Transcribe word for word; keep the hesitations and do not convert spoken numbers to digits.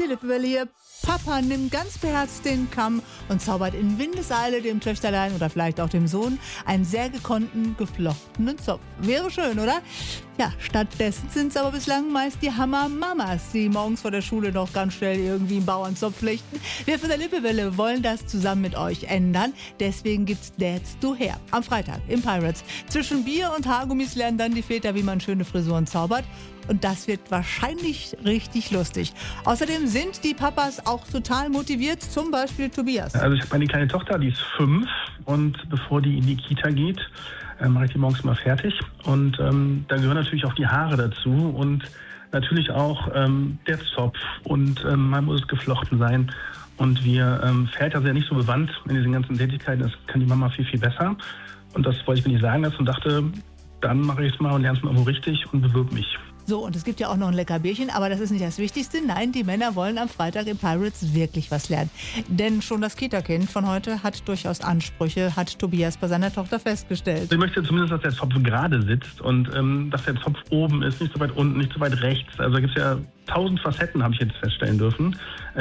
die Lippewelle hier. Papa nimmt ganz beherzt den Kamm und zaubert in Windeseile dem Töchterlein oder vielleicht auch dem Sohn einen sehr gekonnten, geflochtenen Zopf. Wäre schön, oder? Ja, stattdessen sind es aber bislang meist die Hammer-Mamas, die morgens vor der Schule noch ganz schnell irgendwie einen Bauernzopf flechten. Wir von der Lippewelle wollen das zusammen mit euch ändern. Deswegen gibt's Dads Du her. Am Freitag im Pirates. Zwischen Bier und Haargummis lernen dann die Väter, wie man schöne Frisuren zaubert. Und das wird wahrscheinlich richtig lustig. Außerdem sind die Papas auch total motiviert, zum Beispiel Tobias. Also ich habe eine kleine Tochter, die ist fünf und bevor die in die Kita geht, äh, mache ich die morgens mal fertig. Und ähm, da gehören natürlich auch die Haare dazu und natürlich auch ähm, der Zopf und ähm, mal muss es geflochten sein. Und wir ähm, Väter sind ja nicht so bewandt in diesen ganzen Tätigkeiten, das kann die Mama viel, viel besser. Und das wollte ich mir nicht sagen lassen und dachte, dann mache ich es mal und lerne es mal wo richtig und bewirb mich. So, und es gibt ja auch noch ein lecker Bierchen, aber das ist nicht das Wichtigste. Nein, die Männer wollen am Freitag im Pirates wirklich was lernen. Denn schon das Kita-Kind von heute hat durchaus Ansprüche, hat Tobias bei seiner Tochter festgestellt. Ich möchte zumindest, dass der Zopf gerade sitzt und ähm, dass der Zopf oben ist, nicht so weit unten, nicht so weit rechts. Also da gibt es ja tausend Facetten, habe ich jetzt feststellen dürfen.